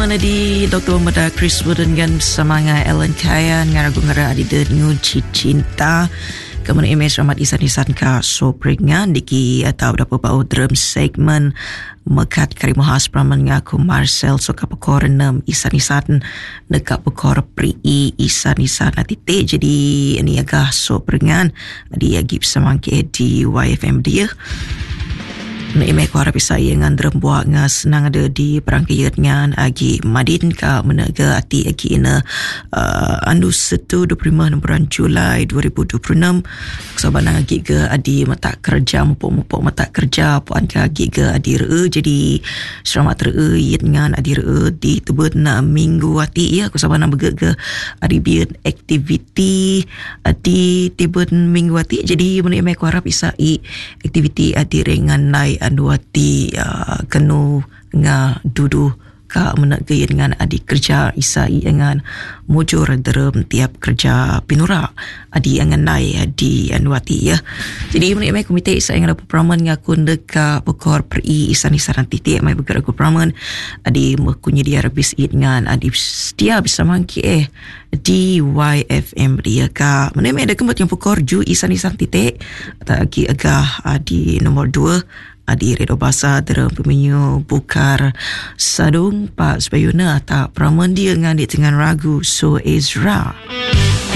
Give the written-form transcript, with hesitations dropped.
Praman di Dr. Mada Chris Wooden dengan Samanga Ellen Kaya ngaragu ngara adi dengu cinta kemudian imej ramat isan-isan ka so peringan diki atau dapat bau drum segmen mekat kari mohas Praman ngaku Marcel so kapakor 6 isan-isan dekat pekor pri isan-isan atite jadi ini agak so peringan adi agip samangke di YFM dia na imay ko harap isa yang andram buak nga senang ada di perangkayat ngan agi madin ka menaga ati agi ina andu setu 25 bulan Julai 2026 kesabanan agi ke adi mata kerja mupuk mata kerja puan ka agi ke adi re jadi selamat re yit ngan adi re di tebet na minggu ati ya kesabanan begega adi biat aktiviti adi tebet minggu ati jadi mana imay ko harap isa aktiviti adi rengan nai anuati kenu nga dudu ka menak gaya dengan adik kerja isai dengan mujur dalam tiap kerja pinura adi angan nai adi anuati ya jadi menik komite isai nga Praman ngakun deka pekor pri isan-isan titik mai bergerak Praman adi mekunyi dia rabis ngan adi setia bersama ki di YFM dia ka menik ada kembali yang pekor ju isan-isan titik atau lagi agak di nomor 2 adi redo basa dalam pemenyu bukar sadung Pak Sebayuna tak Praman dia dengan di tengah ragu So Ezra.